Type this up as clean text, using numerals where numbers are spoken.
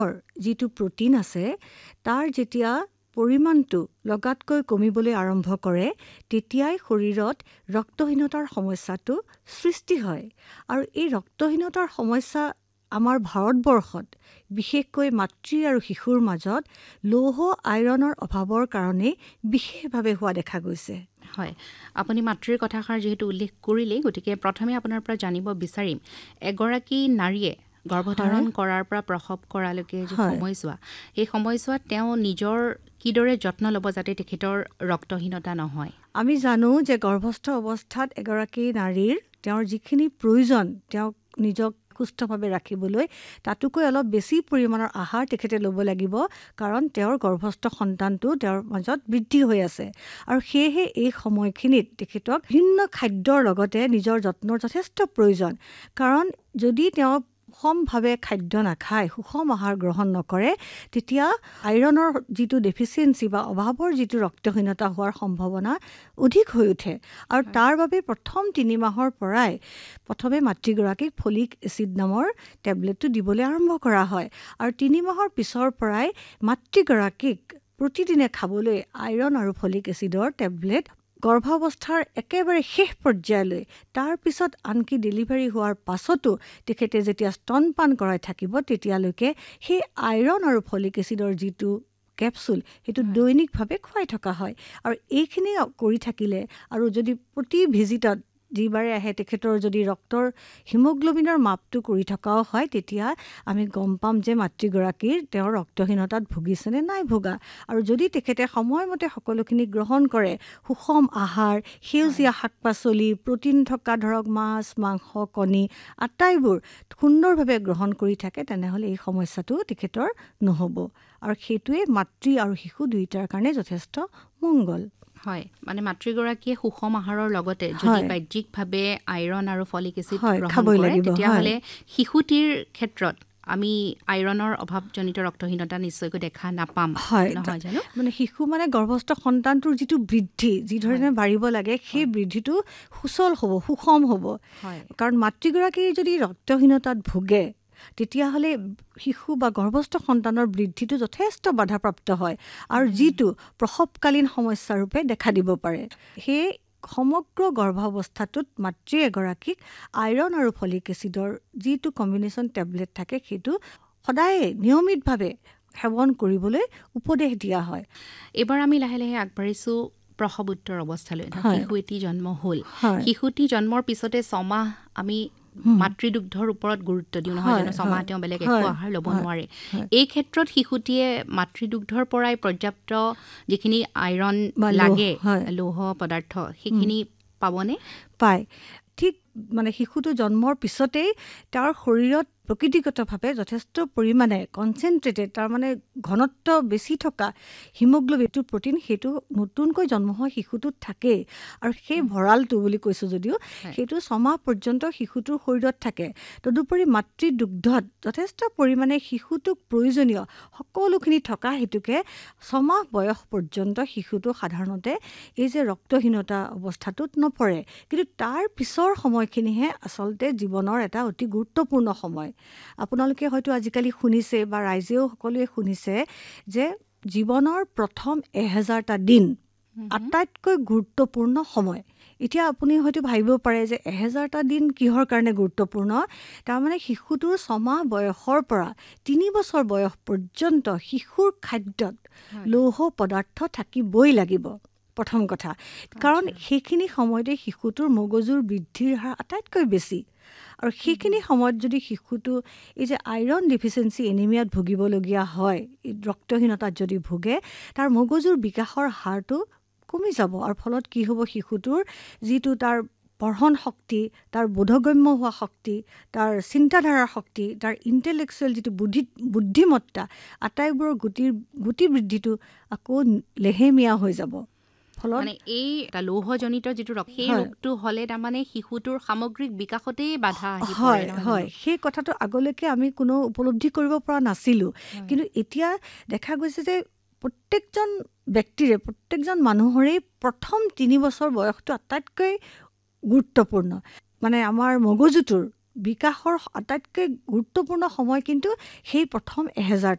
যিটো প্ৰটিন আছে তাৰ যেতিয়া পৰিমাণটো লগাতকৈ কমিবলৈ আৰম্ভ কৰে তেতিয়াই শৰীৰত ৰক্তহীনতাৰ সমস্যাটো সৃষ্টি হয়। আৰু এই ৰক্তহীনতাৰ সমস্যা আমাৰ ভাৰতবৰ্ষত বিশেষকৈ মাতৃ আৰু শিশুৰ মাজত লৌহ আইৰণৰ অভাৱৰ কাৰণেই বিশেষভাৱে হোৱা দেখা গৈছে। হয়, আপুনি মাতৃৰ কথাষাৰ যিহেতু উল্লেখ কৰিলেই, গতিকে প্ৰথমে আপোনাৰ পৰা জানিব বিচাৰিম, এগৰাকী নাৰীয়ে গৰ্ভধাৰণ কৰাৰ পৰা প্ৰসৱ কৰালৈকে যি সময়ছোৱা, সেই সময়ছোৱাত তেওঁ নিজৰ কিদৰে যত্ন ল'ব যাতে তেখেতৰ ৰক্তহীনতা নহয়? আমি জানো যে গৰ্ভস্থ অৱস্থাত এগৰাকী নাৰীৰ তেওঁৰ যিখিনি প্ৰয়োজন তেওঁক নিজক সুস্থভাৱে ৰাখিবলৈ তাতোকৈ অলপ বেছি পৰিমাণৰ আহাৰ তেখেতে ল'ব লাগিব, কাৰণ তেওঁৰ গৰ্ভস্থ সন্তানটো তেওঁৰ মাজত বৃদ্ধি হৈ আছে। আৰু সেয়েহে এই সময়খিনিত তেখেতক ভিন্ন খাদ্যৰ লগতে নিজৰ যত্নৰ যথেষ্ট প্ৰয়োজন। কাৰণ যদি তেওঁ সুষমভাৱে খাদ্য নাখায়, সুষম আহাৰ গ্ৰহণ নকৰে, তেতিয়া আইৰণৰ যিটো ডেফিচিয়েঞ্চি বা অভাৱৰ যিটো ৰক্তহীনতা হোৱাৰ সম্ভাৱনা অধিক হৈ উঠে। আৰু তাৰ বাবে প্ৰথম 3 মাহৰ পৰাই প্ৰথমে মাতৃগৰাকীক ফলিক এচিড নামৰ টেবলেটটো দিবলৈ আৰম্ভ কৰা হয়। আৰু 3 মাহৰ পিছৰ পৰাই মাতৃগৰাকীক প্ৰতিদিনে খাবলৈ আইৰণ আৰু ফলিক এচিডৰ টেবলেট গৰ্ভাৱস্থাৰ একেবাৰে শেষ পৰ্যায়লৈ, তাৰপিছত আনকি ডেলিভাৰী হোৱাৰ পাছতো তেখেতে যেতিয়া স্তনপান কৰাই থাকিব তেতিয়ালৈকে সেই আইৰণ আৰু ফলিক এচিডৰ যিটো কেপচুল সেইটো দৈনিকভাৱে খুৱাই থকা হয়। আৰু এইখিনি কৰি থাকিলে আৰু যদি প্ৰতি ভিজিটত যিবাৰে আহে তেখেতৰ যদি ৰক্তৰ হিমোগ্ল'বিনৰ মাপটো কৰি থকাও হয়, তেতিয়া আমি গম পাম যে মাতৃগৰাকীৰ তেওঁৰ ৰক্তহীনতাত ভুগিছেনে নাই ভোগা। আৰু যদি তেখেতে সময়মতে সকলোখিনি গ্ৰহণ কৰে, সুষম আহাৰ, সেউজীয়া শাক পাচলি, প্ৰটিন থকা ধৰক মাছ, মাংস, কণী আটাইবোৰ সুন্দৰভাৱে গ্ৰহণ কৰি থাকে, তেনেহ'লে এই সমস্যাটো তেখেতৰ নহ'ব। আৰু সেইটোৱে মাতৃ আৰু শিশু দুয়োটাৰ কাৰণে যথেষ্ট মংগল। হয়, মানে মাতৃগৰাকীয়ে সুষম আহাৰৰ লগতে যদি বাহ্যিকভাৱে আইৰণ আৰু ফলিক এচিড গ্ৰহণ কৰে, তেতিয়াহ'লে শিশুটিৰ ক্ষেত্ৰত আমি আইৰণৰ অভাৱজনিত ৰক্তহীনতা নিশ্চয়কৈ দেখা নাপাম, নহয় জানো? মানে শিশু মানে গৰ্ভস্থ সন্তানটোৰ যিটো বৃদ্ধি, যি ধৰণে বাঢ়িব লাগে, সেই বৃদ্ধিটো সুচল হ'ব, সুষম হ'ব। কাৰণ মাতৃগৰাকীৰ যদি ৰক্তহীনতাত ভোগে তেতিয়াহ'লে শিশু বা গৰ্ভস্থ সন্তানৰ বৃদ্ধিটো যথেষ্ট বাধাপ্ৰাপ্ত হয় আৰু যিটো প্ৰসৱকালীন সমস্যাৰূপে দেখা দিব পাৰে। সেয়ে সমগ্ৰ গৰ্ভাৱস্থাটোত মাতৃ এগৰাকীক আইৰণ আৰু ফলিক এচিডৰ যিটো কম্বিনেশ্যন টেবলেট থাকে সেইটো সদায় নিয়মিতভাৱে সেৱন কৰিবলৈ উপদেশ দিয়া হয়। এইবাৰ আমি লাহে লাহে আগবাঢ়িছোঁ প্ৰসৱোত্তৰ অৱস্থালৈ। শিশু এটি জন্ম হ'ল, শিশুটি জন্মৰ পিছতে 6 মাহ আমি মাতৃদুগ্ধৰ ওপৰত গুৰুত্ব দিওঁ, নহয় জানো? 6 মাহ তেওঁ বেলেগ একো আহাৰ ল'ব নোৱাৰে। এই ক্ষেত্ৰত শিশুটিয়ে মাতৃদুগ্ধৰ পৰাই পৰ্যাপ্ত যিখিনি আইৰণ লাগে, লৌহ পদাৰ্থ, সেইখিনি পাবনে? পায়। ঠিক মানে শিশুটো জন্মৰ পিছতেই তাৰ শৰীৰত প্ৰকৃতিগতভাৱে যথেষ্ট পৰিমাণে কনচেনট্ৰেটেড, তাৰমানে ঘনত্ব বেছি থকা হিমোগ্ল'বিনটো প্ৰটিন সেইটো নতুনকৈ জন্ম হোৱা শিশুটোত থাকেই। আৰু সেই ভঁৰালটো বুলি কৈছোঁ যদিও সেইটো 6 মাহ পৰ্যন্ত শিশুটোৰ শৰীৰত থাকে। তদুপৰি মাতৃদুগ্ধত যথেষ্ট পৰিমাণে শিশুটোক প্ৰয়োজনীয় সকলোখিনি থকা হেতুকে 6 মাহ বয়স পৰ্যন্ত শিশুটো সাধাৰণতে এই যে ৰক্তহীনতা অৱস্থাটোত নপৰে। কিন্তু তাৰ পিছৰ সময়খিনিহে আচলতে জীৱনৰ এটা অতি গুৰুত্বপূৰ্ণ সময়। আপোনালোকে হয়তো আজিকালি শুনিছে বা ৰাইজেও সকলোৱে শুনিছে যে জীৱনৰ প্ৰথম 1000টা দিন আটাইতকৈ গুৰুত্বপূৰ্ণ সময়। এতিয়া আপুনি হয়তো ভাবিব পাৰে যে 1000টা দিন কিহৰ কাৰণে গুৰুত্বপূৰ্ণ? তাৰমানে শিশুটোৰ 6 মাহ বয়সৰ পৰা 3 বছৰ বয়স পৰ্যন্ত শিশুৰ খাদ্যত লৌহ পদাৰ্থ থাকিবই লাগিব, প্ৰথম কথা। কাৰণ সেইখিনি সময়তে শিশুটোৰ মগজুৰ বৃদ্ধিৰ হাৰ আটাইতকৈ বেছি। আৰু সেইখিনি সময়ত যদি শিশুটো এই যে আইৰণ ডেফিচিয়েঞ্চি এনিমিয়াত ভুগিবলগীয়া হয়, ৰক্তহীনতাত যদি ভোগে, তাৰ মগজুৰ বিকাশৰ হাৰটো কমি যাব। আৰু ফলত কি হ'ব, শিশুটোৰ যিটো তাৰ পঢ়ন শক্তি, তাৰ বোধগম্য হোৱা শক্তি, তাৰ চিন্তাধাৰাৰ শক্তি, তাৰ ইণ্টেলেকচুৱেল যিটো বুদ্ধিমত্তা, আটাইবোৰৰ গতি বৃদ্ধিটো আকৌ লেহেমীয়া হৈ যাব। মানে এই লৌহজনিত যিটো সেই ৰোগটো হ'লে তাৰমানে শিশুটোৰ সামগ্ৰিক বিকাশতেই বাধা আহি পৰে। হয়, সেই কথাটো আগলৈকে আমি কোনো উপলব্ধি কৰিব পৰা নাছিলোঁ। কিন্তু এতিয়া দেখা গৈছে যে প্ৰত্যেকজন ব্যক্তিৰে, প্ৰত্যেকজন মানুহৰেই প্ৰথম 3 বছৰ বয়সটো আটাইতকৈ গুৰুত্বপূৰ্ণ। মানে আমাৰ মগজুটোৰ বিকাশৰ আটাইতকৈ গুৰুত্বপূৰ্ণ সময় কিন্তু সেই প্ৰথম 1000